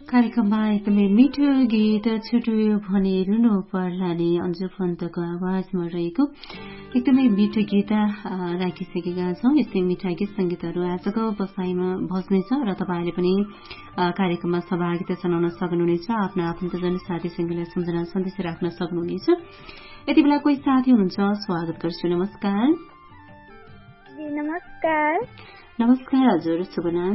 कार्यक्रममा एकदमै मिठो गीत छुट्यो भने रुनु पर्ला नि अन्जु फन्तको आवाजमा रहेको एकदमै मिठो गीत राखिसकेका छौं। यस्तै मिठा गीत संगीतहरू आजको बसाइमा बज्नेछ र तपाईले पनि कार्यक्रममा सहभागिता जनाउन सक्नुहुनेछ। आफ्ना आफन्तजन साथीसँगलाई सम्झना सन्देश राख्न सक्नुहुनेछ। यति बेला कोही साथी हुनुहुन्छ, स्वागत गर्छु। नमस्कार। नमस्कार। नमस्कार हजुर, शुभ नाम?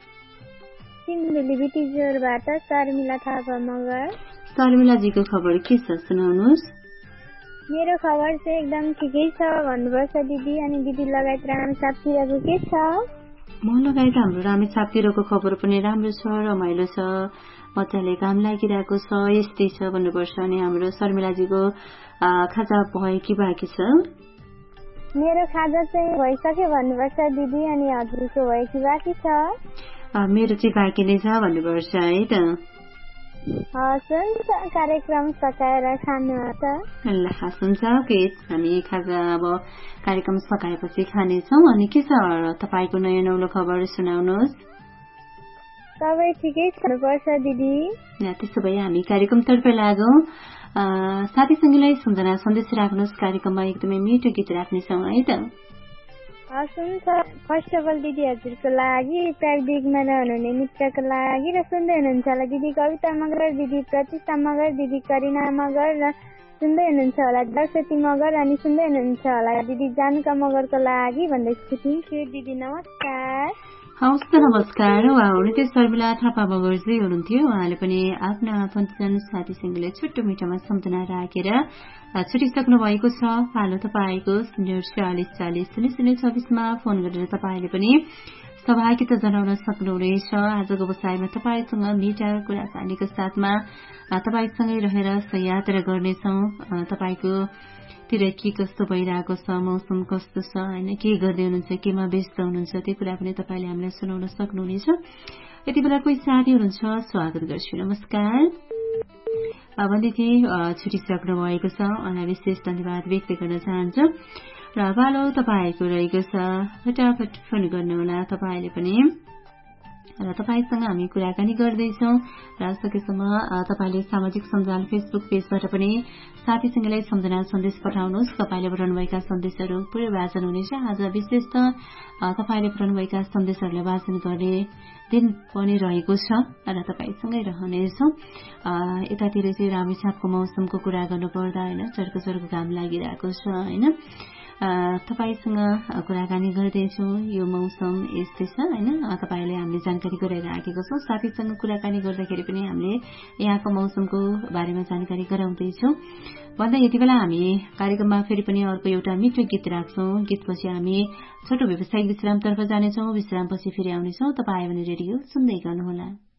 सिंहली बिटिजोरबाट शर्मिला थापा मगर। शर्मिलाजीको खबर के छ, सुनाउनुहोस्। मेरो खबर चाहिँ एकदम ठिकै छ भन्नुपर्छ दिदी। अनि दिदी लगायत रामे सापतिरको के छ? म लगायत हाम्रो रामे सापतिरको खबर पनि राम्रो छ, रमाइलो छ, मजाले काम लागिरहेको छ, यस्तै छ भन्नुपर्छ। अनि हाम्रो शर्मिलाजीको खाजा भयो कि बाँकी छ? मेरो खाजा चाहिँ भइसक्यो भन्नुपर्छ दिदी। अनि हजुरको भयो कि बाँकी छ? मेरो चाहिँ बाँकी नै छ भन्नुपर्छ है त। हुन्छ, कार्यक्रम सकाएर खानु त। ल हुन्छ, हामी खाजा अब कार्यक्रम सकाएपछि खानेछौँ। अनि के छ तपाईँको नयाँ नौलो खबर, सुनाउनुहोस्। सबै ठिकै छनुपर्छ दिदी। त्यसो भए हामी कार्यक्रमतर्फ लागौँ। साथीसँगीलाई सम्झना सन्देश राख्नुहोस्। कार्यक्रममा एकदमै मिठो गीत राख्नेछौँ है त। हुन्छ। फर्स्ट अफ अल दिदी हजुरको लागि, प्राविधिकमा रहनुहुने मित्रको लागि र सुन्दै हुनुहुन्छ होला दिदी कविता मगर, दिदी प्रतिष्ठा मगर, दिदी करिना मगर र सुन्दै हुनुहुन्छ होला दर्शती मगर, अनि सुन्दै हुनुहुन्छ होला दिदी जानुका मगरको लागि भन्दैछु। थ्याङ्क यू दिदी, नमस्कार। हवस् त, नमस्कार। हुनु त्यो शर्मिला थापा मगरजी हुनुहुन्थ्यो। उहाँले पनि आफ्ना आफन्तजन साथीसँगले छुट्टो मिठोमा सम्झना राखेर छुटिसक्नु भएको छ। पालो तपाईँको 044400026 फोन गरेर तपाईँले पनि सहभागिता जनाउन सक्नुहुनेछ। आजको बसाइमा तपाईँसँग मिठा कुराकानीको साथमा तपाईँसँगै रहेर यात्रा गर्नेछौँ। तपाईँको तिर के कस्तो भइरहेको छ, मौसम कस्तो छ, होइन, के गर्दै हुनुहुन्छ, केमा व्यस्त हुनुहुन्छ, त्यो कुरा पनि तपाईँले हामीलाई सुनाउन सक्नुहुनेछ। यति बेला कोही साथी हुनुहुन्छ, स्वागत गर्छु। नमस्कार। भन्दै थिएँ छुटिसक्नु भएको छ, उहाँलाई विशेष धन्यवाद व्यक्त गर्न चाहन्छु। र पालो तपाईँको रहेको छ, फटाफट फोन गर्नुहोला तपाईँले पनि। र तपाईसँग हामी कुराकानी गर्दैछौँ। र सकेसम्म तपाईँले सामाजिक सञ्जाल फेसबुक पेजबाट पनि साथीसँगलाई सम्झना सन्देश पठाउनुहोस्। तपाईँले पठाउनुभएका सन्देशहरू पुरै वाचन हुनेछ। आज विशेष त तपाईँले पठाउनुभएका सन्देशहरूलाई वाचन गर्ने दिन पनि रहेको छ र तपाईँसँगै रहनेछौँ। यतातिर चाहिँ रामेछापको मौसमको कुरा गर्नुपर्दा, होइन, चर्को चर्को घाम लागिरहेको छ, होइन, तपाईसँग कुराकानी गर्दैछौँ। यो मौसम यस्तै छ, होइन, तपाईँले हामीले जानकारी गराइराखेको छौँ। साथीसँग कुराकानी गर्दाखेरि पनि हामीले यहाँको मौसमको बारेमा जानकारी गराउँदैछौँ। भन्दा यति बेला हामी कार्यक्रममा फेरि पनि अर्को एउटा मिठो गीत राख्छौँ। गीतपछि हामी छोटो व्यावसायिक विश्रामतर्फ जानेछौँ। विश्रामपछि फेरि आउनेछौँ। तपाईँ भने रेडियो सुन्दै गर्नुहोला।